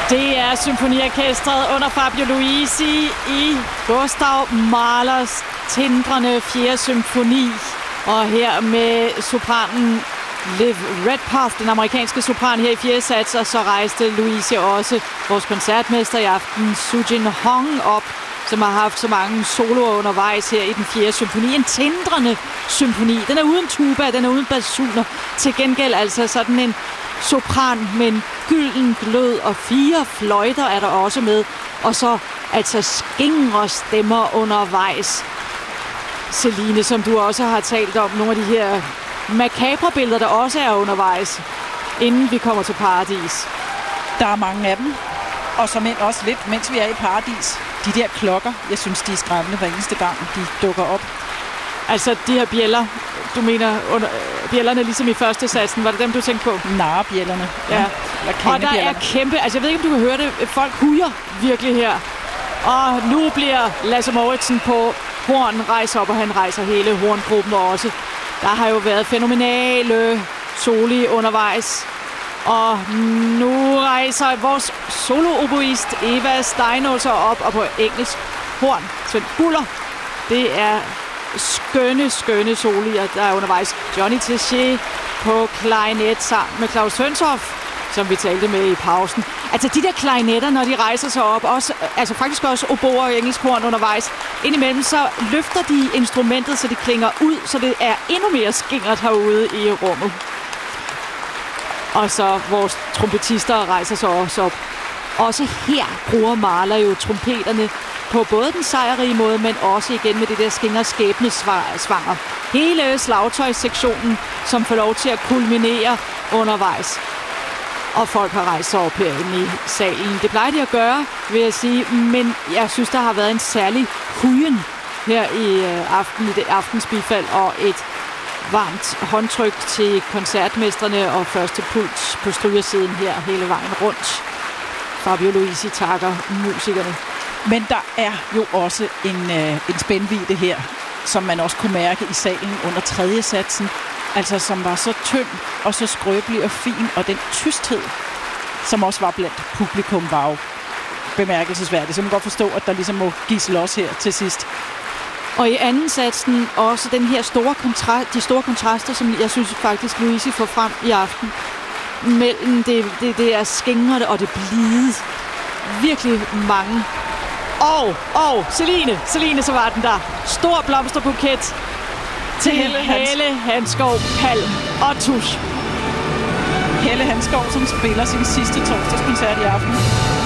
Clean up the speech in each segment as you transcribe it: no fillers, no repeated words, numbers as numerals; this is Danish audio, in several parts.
Det er symfoniorkestret under Fabio Luisi i Gustav Mahlers tindrende 4. symfoni. Og her med sopranen Liv Redpath, den amerikanske sopran her i 4. sats, og så rejste Luisi også vores koncertmester i aften, Sujin Hong, op, som har haft så mange soloer undervejs her i den 4. symfoni. En tindrende symfoni. Den er uden tuba, den er uden basuner. Til gengæld altså sådan en sopran med en gylden glød, og 4 fløjter er der også med. Og så altså skingre stemmer undervejs. Celine, som du også har talt om, nogle af de her makabre billeder, der også er undervejs, inden vi kommer til Paradis. Der er mange af dem, og som end også lidt, mens vi er i Paradis. De der klokker, jeg synes, de er skræmmende hver eneste gang, de dukker op. Altså de her bjæller, du mener bjællerne ligesom i første satsen, var det dem, du tænkte på? Narebjællerne. Ja. Og der er kæmpe, altså jeg ved ikke, om du kan høre det, folk hujer virkelig her. Og nu bliver Lasse Mouritsen på horn rejser op, og han rejser hele horngruppen også. Der har jo været fænomenale soli undervejs. Og nu rejser vores solooboist Eva Steino sig op, og på engelsk horn. Svend Buller. Det er skønne solier, der er undervejs. Johnny Tessier på klarinet sammen med Claus Hønshoff, som vi talte med i pausen. Altså de der klarinetter, når de rejser sig op, også, altså faktisk også oboer og engelsk horn undervejs, indimellem så løfter de instrumentet, så det klinger ud, så det er endnu mere skingert herude i rummet. Og så vores trompetister rejser sig også op. Også her bruger Mahler jo trompeterne på både den sejrige måde, men også igen med det der skinger skæbnesvanger. Hele slagtøjssektionen, som får lov til at kulminere undervejs. Og folk har rejst sig op herinde i salen. Det plejer de at gøre, vil jeg sige, men jeg synes, der har været en særlig hujen her i aften, i det aftens bifald, og et varmt håndtryk til koncertmestrene og første puls på strygersiden her hele vejen rundt. Fabio Luisi takker musikerne. Men der er jo også en spændvidde her, som man også kunne mærke i salen under 3. satsen. Altså som var så tynd og så skrøbelig og fin, og den tysthed, som også var blandt publikum, var jo bemærkelsesværdigt. Så man kan godt forstå, at der ligesom må gives los her til sidst. Og i anden satsen også den her de store kontraster, som jeg synes faktisk Luisi får frem i aften. Mellem det er skingerne og det blide. Virkelig mange. Og Celine, så var den der. Stor blomsterbuket til Helle Hanskov, Palm og Tusch. Helle Hanskov, som spiller sin sidste torsdagskoncert i aften.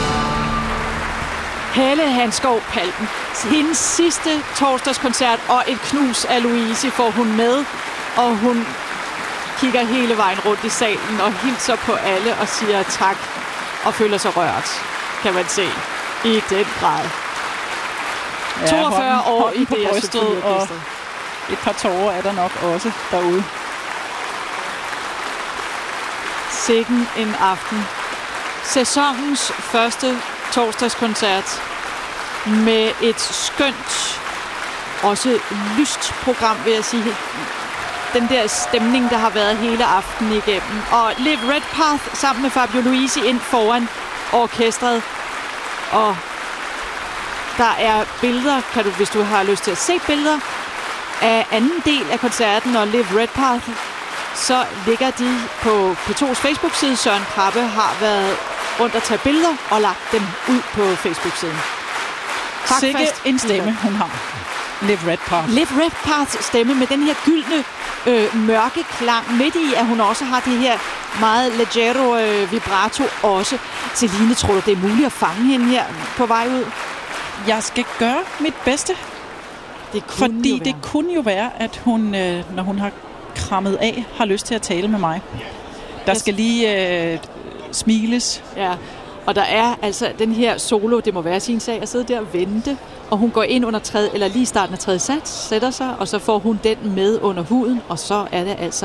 Helle Hanskov Palm. Hendes sidste torsdagskoncert, og et knus af Luisi får hun med, og hun kigger hele vejen rundt i salen og hilser på alle og siger tak og føler sig rørt, kan man se, i den grad. Ja, 42 år i det her symfoniorkester. Et par tårer er der nok også derude. Sikken en aften. Sæsonens første torsdagskoncert med et skønt, også lyst program, vil jeg sige. Den der stemning, der har været hele aftenen igennem. Og Liv Redpath sammen med Fabio Luisi ind foran orkestret. Og der er billeder, hvis du har lyst til at se billeder af anden del af koncerten og Liv Redpath, så ligger de på P2's Facebook-side. Søren Krabbe har været rundt at tage billeder og lagt dem ud på Facebook-siden. Sikke en stemme, hun har. Liv Redpath. Liv Redpaths stemme med den her gyldne mørke klang midt i, at hun også har det her meget leggero vibrato også. Celine, tror du, det er muligt at fange hende her på vej ud? Jeg skal gøre mit bedste. Fordi det kunne jo være, at hun, når hun har krammet af, har lyst til at tale med mig. Der skal lige smiles. Ja, og der er altså den her solo, det må være sin sag at sidde der og vente. Og hun går ind under lige starten af 3. sats, sætter sig, og så får hun den med under huden. Og så er det altså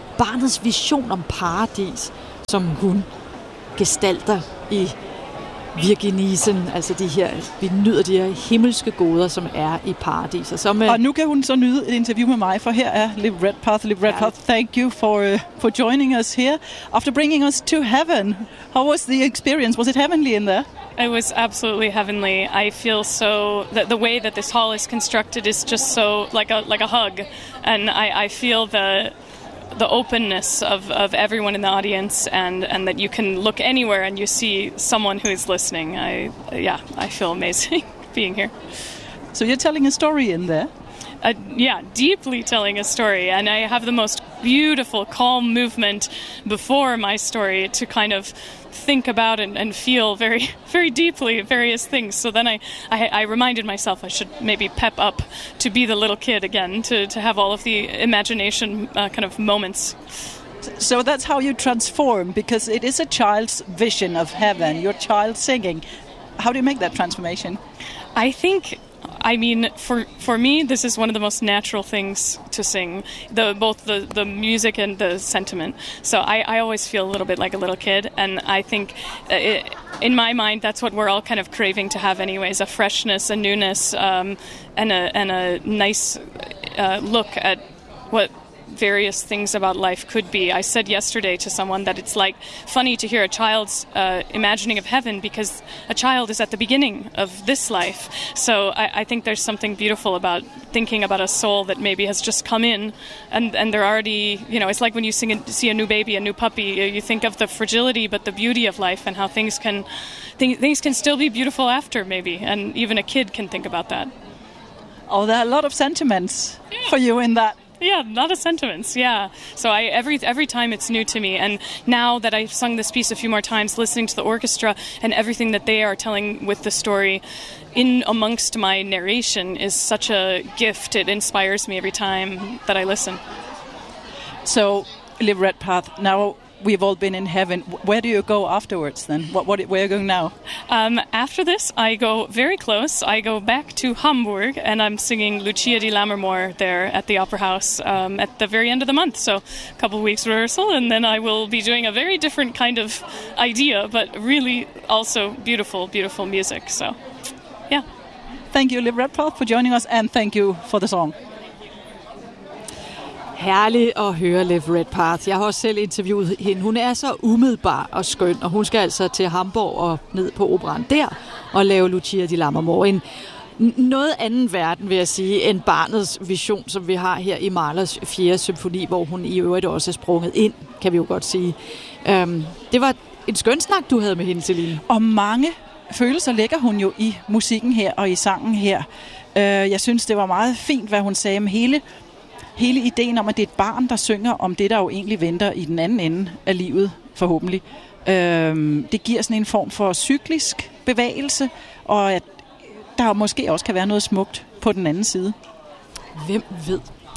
barnets vision om paradis, som hun gestalter i Virginisen, altså vi nyder de her himmelske goder, som er i paradis. Og nu kan hun så nyde et interview med mig, for her er Liv Redpath. Liv Redpath, thank you for joining us here. After bringing us to heaven, how was the experience? Was it heavenly in there? It was absolutely heavenly. I feel so the way that this hall is constructed is just so like a hug, and I feel the openness of everyone in the audience, and that you can look anywhere and you see someone who is listening. I feel amazing being here. So you're telling a story in there? Deeply telling a story, and I have the most beautiful, calm movement before my story to kind of think about and feel very, very deeply various things. So then I reminded myself I should maybe pep up to be the little kid again, to have all of the imagination kind of moments. So that's how you transform, because it is a child's vision of heaven, your child singing. How do you make that transformation? I mean, for me, this is one of the most natural things to sing, both the music and the sentiment. So I always feel a little bit like a little kid, and I think in my mind, that's what we're all kind of craving to have anyways, a freshness, a newness, and a nice look at what various things about life could be. I said yesterday to someone that it's like funny to hear a child's imagining of heaven, because a child is at the beginning of this life. So I think there's something beautiful about thinking about a soul that maybe has just come in, and they're already, it's like when you see a new baby, a new puppy, you think of the fragility but the beauty of life, and how things can still be beautiful after, maybe, and even a kid can think about that. Oh, there are a lot of sentiments for you in that. Yeah, a lot of sentiments, yeah. So every time it's new to me, and now that I've sung this piece a few more times, listening to the orchestra and everything that they are telling with the story in amongst my narration is such a gift. It inspires me every time that I listen. So, Liv Redpath, now we've all been in heaven. Where do you go afterwards then? Where are you going now? After this, I go very close. I go back to Hamburg, and I'm singing Lucia di Lammermoor there at the Opera House at the very end of the month. So a couple of weeks rehearsal, and then I will be doing a very different kind of idea, but really also beautiful, beautiful music. So, yeah. Thank you, Liv Redpath, for joining us, and thank you for the song. Herligt at høre Liv Redpath. Jeg har også selv interviewet hende. Hun er så umiddelbar og skøn, og hun skal altså til Hamburg og ned på operan der og lave Lucia di Lammermoor. En noget anden verden, vil jeg sige, end barnets vision, som vi har her i Mahlers 4. symfoni, hvor hun i øvrigt også er sprunget ind, kan vi jo godt sige. Det var en skøn snak, du havde med hende, Celine. Og mange følelser lægger hun jo i musikken her og i sangen her. Jeg synes, det var meget fint, hvad hun sagde om hele ideen om, at det er et barn, der synger om det, der jo egentlig venter i den anden ende af livet, forhåbentlig. Det giver sådan en form for cyklisk bevægelse, og at der måske også kan være noget smukt på den anden side. Hvem ved?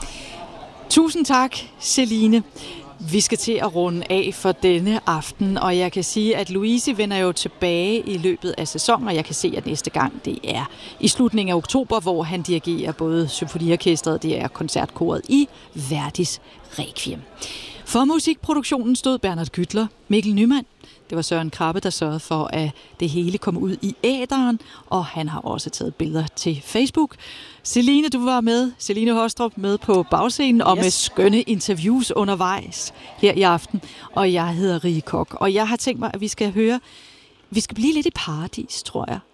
Tusind tak, Celine. Vi skal til at runde af for denne aften, og jeg kan sige, at Louise vender jo tilbage i løbet af sæsonen, og jeg kan se, at næste gang det er i slutningen af oktober, hvor han dirigerer både symfoniorkestret, det er koncertkoret i Verdis Requiem. For musikproduktionen stod Bernhard Güttler, Mikkel Nymann. Det var Søren Krabbe, der sørgede for, at det hele kom ud i æteren, og han har også taget billeder til Facebook. Celine, du var med, Celine Haastrup, med på bagscenen og med skønne interviews undervejs her i aften. Og jeg hedder Rie Kok, og jeg har tænkt mig, at vi skal blive lidt i paradis, tror jeg.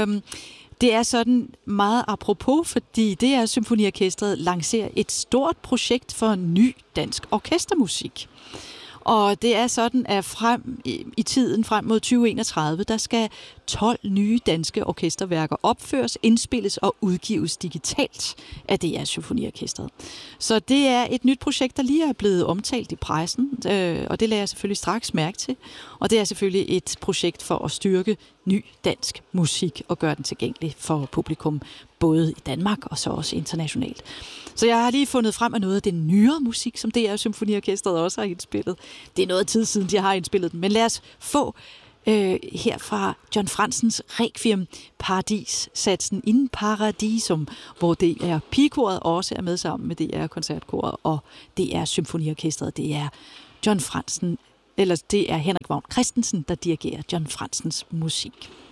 Det er sådan meget apropos, fordi det er Symfoniorkestret lancerer et stort projekt for ny dansk orkestermusik. Og det er sådan, at i tiden frem mod 2031, der skal 12 nye danske orkesterværker opføres, indspilles og udgives digitalt af DR Symfoniorkestret. Så det er et nyt projekt, der lige er blevet omtalt i pressen, og det lader jeg selvfølgelig straks mærke til. Og det er selvfølgelig et projekt for at styrke ny dansk musik og gøre den tilgængelig for publikum, både i Danmark og så også internationalt. Så jeg har lige fundet frem af noget af den nyere musik, som DR Symfoniorkestret også har indspillet. Det er noget tid siden, de har indspillet den, men lad os få her fra John Franzens Requiem Paradis-satsen In Paradisum, hvor DR Pigekoret også er med sammen med DR Koncertkoret og DR Symfoniorkestret. Det er John Franzen, eller det er Henrik Vagn Christensen, der dirigerer John Franzens musik.